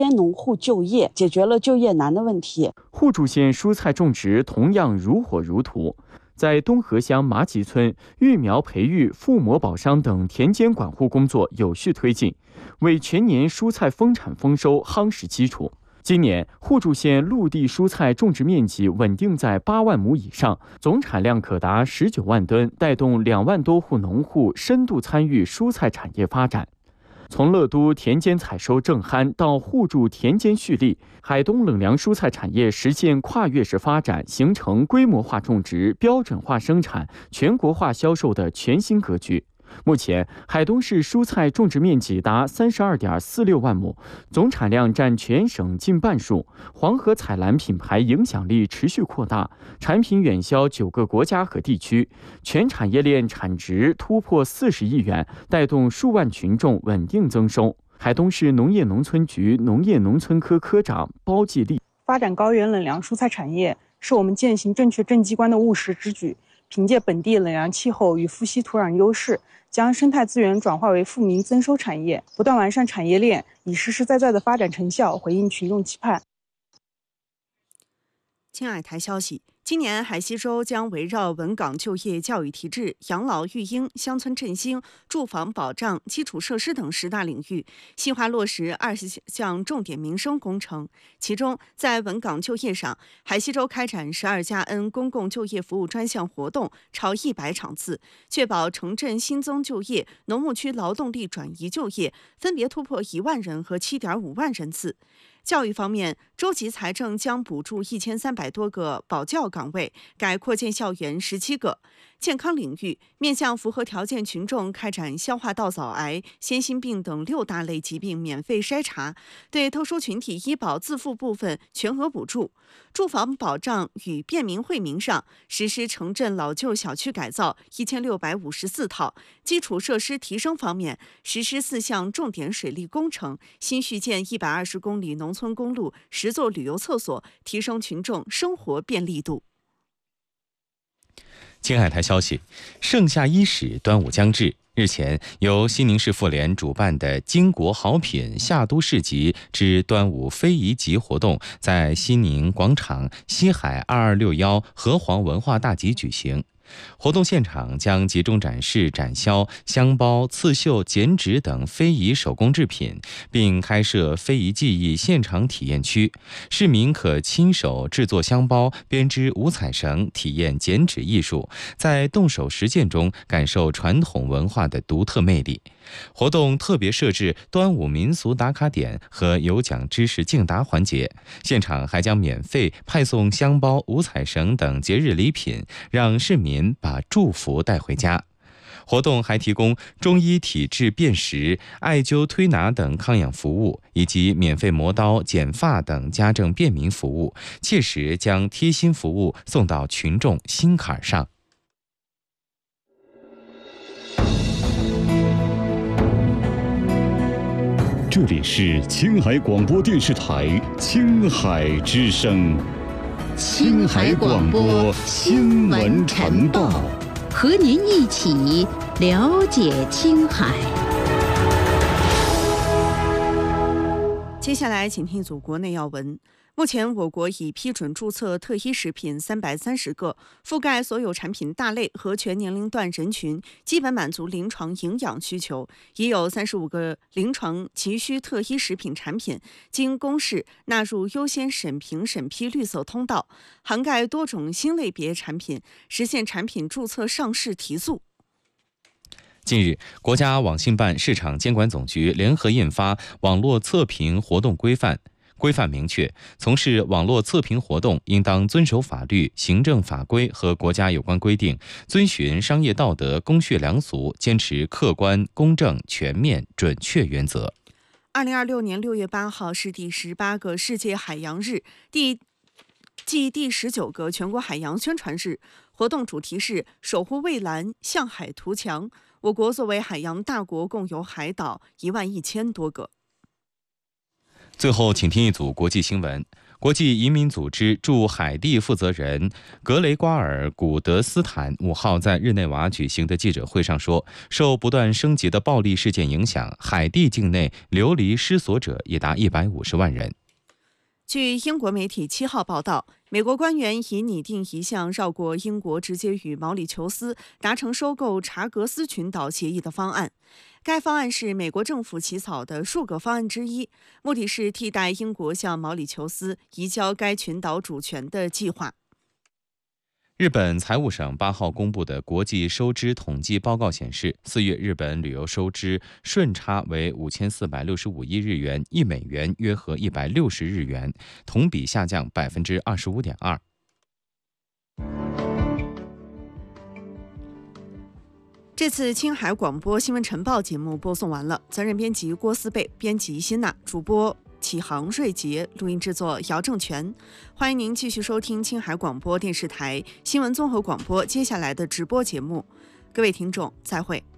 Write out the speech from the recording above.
农户就业，解决了就业难的问题。 互助县蔬菜种植同样如火如荼。在东河乡麻集村，育苗培育、覆膜保墒等田间管护工作有序推进，为全年蔬菜丰产丰收夯实基础。今年，互助县陆地蔬菜种植面积稳定在8万亩以上，总产量可达19万吨，带动2万多户农户深度参与蔬菜产业发展。从乐都田间采收正酣到互助田间蓄力，海东冷粮蔬菜产业实现跨越式发展，形成规模化种植、标准化生产、全国化销售的全新格局。目前，海东市蔬菜种植面积达32.46万亩，总产量占全省近半数。黄河采蓝品牌影响力持续扩大，产品远销9个国家和地区，全产业链产值突破40亿元，带动数万群众稳定增收。海东市农业农村局农业农村科科长包继利： 发展高原冷粮蔬菜产业是我们践行正确政绩观的务实之举。凭借本地冷凉气候与富硒土壤优势，将生态资源转化为富民增收产业，不断完善产业链，以实实在在的发展成效回应群众期盼。 青海台消息，今年海西州将围绕稳岗就业、教育提质、养老育婴、乡村振兴、住房保障、基础设施等10大领域，细化落实20项重点民生工程。其中，在稳岗就业上，海西州开展12加 N 公共就业服务专项活动超100场次，确保城镇新增就业、农牧区劳动力转移就业分别突破1万人和7.5万人次。教育方面，州级财政将补助1300多个保教岗位，改扩建校园17个。健康领域，面向符合条件群众开展消化道早癌、先心病等6大类疾病免费筛查，对特殊群体医保自付部分全额补助。住房保障与便民惠民上，实施城镇老旧小区改造1654套。基础设施提升方面，实施4项重点水利工程，新续建120公里农村公路、10座旅游厕所，提升群众生活便利度。 青海台消息，盛夏伊始，端午将至。日前，由西宁市妇联主办的金国好品夏都市集之端午非遗集活动在西宁广场西海2261河湟文化大集举行。活动现场将集中展示展销香包、刺绣、剪纸等非遗手工制品，并开设非遗技艺现场体验区，市民可亲手制作香包、编织五彩绳，体验剪纸艺术，在动手实践中感受传统文化的独特魅力。活动特别设置端午民俗打卡点和有奖知识竞答环节，现场还将免费派送香包、五彩绳等节日礼品，让市民把祝福带回家。活动还提供中医体质辨识、艾灸推拿等康养服务，以及免费磨刀、剪发等家政便民服务，切实将贴心服务送到群众心坎上。 这里是青海广播电视台青海之声，青海广播新闻晨报， 和您一起了解青海。 接下来，请听一组国内要闻。目前，我国已批准注册特一食品330个，覆盖所有产品大类和全年龄段人群，基本满足临床营养需求。已有35个临床急需特一食品产品经公示纳入优先审评审批绿色通道，涵盖多种新类别产品，实现产品注册上市提速。 近日，国家网信办、市场监管总局联合印发《网络测评活动规范》。规范明确，从事网络测评活动应当遵守法律、行政法规和国家有关规定，遵循商业道德、公序良俗，坚持客观、公正、全面、准确原则。 2026年6月8号是第18个世界海洋日，第19个全国海洋宣传日。活动主题是守护蔚蓝，向海图强。我国作为海洋大国，共有海岛11000多个。 最后，请听一组国际新闻。 国际移民组织驻海地负责人格雷瓜尔·古德斯坦5号在日内瓦举行的记者会上说，受不断升级的暴力事件影响，海地境内流离失所者也达150万人。 据英国媒体7号报道，美国官员已拟定一项绕过英国直接与毛里求斯达成收购查格斯群岛协议的方案。该方案是美国政府起草的数个方案之一，目的是替代英国向毛里求斯移交该群岛主权的计划。 日本财务省8号公布的国际收支统计报告显示，4月日本旅游收支顺差为5465亿日元，1美元约合160日元，同比下降25.2%。 这次青海广播新闻晨报节目播送完了，责任编辑郭思贝，编辑辛娜，主播启航、瑞杰，录音制作姚正全。欢迎您继续收听青海广播电视台新闻综合广播接下来的直播节目。各位听众，再会。